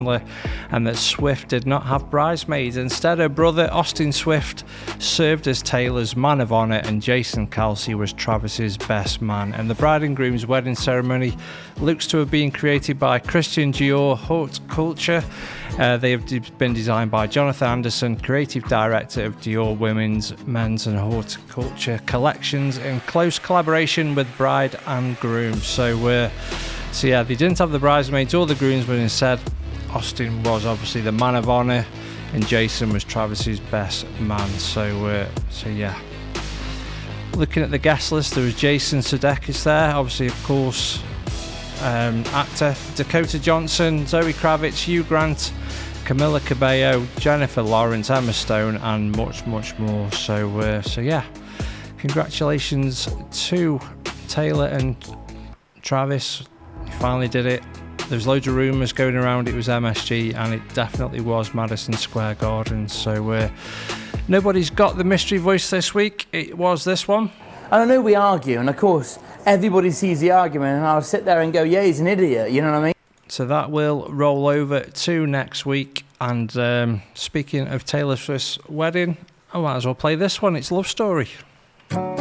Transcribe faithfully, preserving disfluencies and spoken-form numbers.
and that Swift did not have bridesmaids. Instead, her brother Austin Swift served as Taylor's man of honour, and Jason Kelsey was Travis's best man. And the bride and groom's wedding ceremony looks to have been created by Christian Dior Haute Culture. Uh, they have been designed by Jonathan Anderson, creative director of Dior Women's, Men's and Haute Culture collections, in close collaboration with bride and groom. So, uh, so yeah, they didn't have the bridesmaids or the grooms, but instead Austin was obviously the man of honour, and Jason was Travis's best man. So, uh, so yeah. Looking at the guest list, there was Jason Sudeikis there, obviously, of course, um, actor Dakota Johnson, Zoe Kravitz, Hugh Grant, Camila Cabello, Jennifer Lawrence, Emma Stone, and much, much more. So, uh, so yeah, congratulations to Taylor and Travis. You finally did it. There's loads of rumours going around it was M S G, and it definitely was Madison Square Garden. So uh, nobody's got the mystery voice this week. It was this one. And I know we argue, and of course everybody sees the argument, and I'll sit there and go, yeah, he's an idiot, you know what I mean? So that will roll over to next week. And um, speaking of Taylor Swift's wedding, I might as well play this one. It's Love Story.